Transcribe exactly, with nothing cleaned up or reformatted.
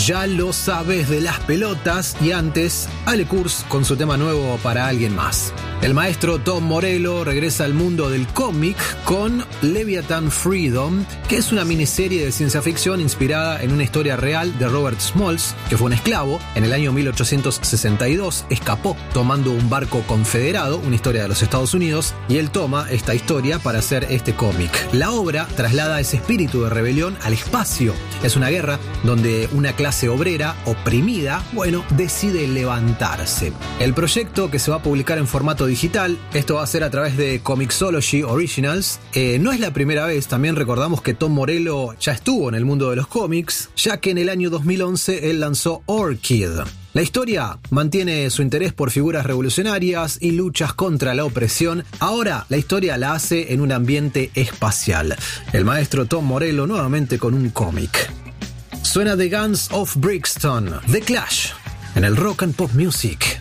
Ya lo sabes de las pelotas y antes, Ale Kurz con su tema nuevo para alguien más. El maestro Tom Morello regresa al mundo del cómic con Leviathan Freedom, que es una miniserie de ciencia ficción inspirada en una historia real de Robert Smalls, que fue un esclavo. En el año mil ochocientos sesenta y dos escapó tomando un barco confederado, una historia de los Estados Unidos, y él toma esta historia para hacer este cómic. La obra traslada ese espíritu de rebelión al espacio. Es una guerra donde una clase obrera oprimida, bueno, decide levantarse. El proyecto, que se va a publicar en formato digital, esto va a ser a través de Comixology Originals. Eh, no es la primera vez, también recordamos que Tom Morello ya estuvo en el mundo de los cómics, ya que en el año dos mil once él lanzó Orchid. La historia mantiene su interés por figuras revolucionarias y luchas contra la opresión. Ahora la historia la hace en un ambiente espacial. El maestro Tom Morello nuevamente con un cómic. Suena The Guns of Brixton, The Clash, en el Rock and Pop Music.